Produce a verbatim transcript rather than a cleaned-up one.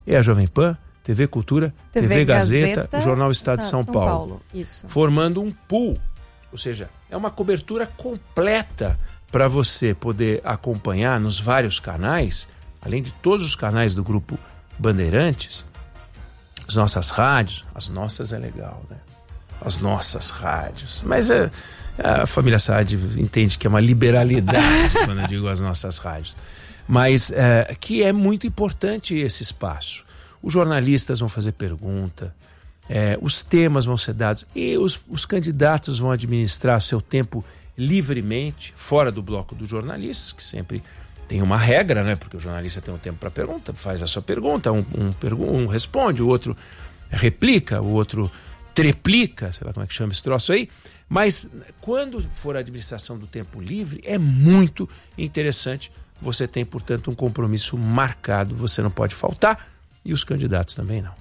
é a Jovem Pan, T V Cultura, T V, T V Gazeta, Gazeta, Jornal Estado de São, São Paulo. Paulo. Isso. Formando um pool, ou seja, é uma cobertura completa para você poder acompanhar nos vários canais, além de todos os canais do Grupo Bandeirantes, as nossas rádios, as nossas é legal, né? As nossas rádios. Mas é, a família Saad entende que é uma liberalidade quando eu digo as nossas rádios. Mas é, que é muito importante esse espaço. Os jornalistas vão fazer pergunta, é, os temas vão ser dados e os, os candidatos vão administrar seu tempo livremente, fora do bloco dos jornalistas, que sempre tem uma regra, né? Porque o jornalista tem um tempo para pergunta, faz a sua pergunta, um, um, pergu- um responde, o outro replica, o outro treplica, sei lá como é que chama esse troço aí. Mas quando for a administração do tempo livre, é muito interessante. Você tem, portanto, um compromisso marcado, você não pode faltar e os candidatos também não.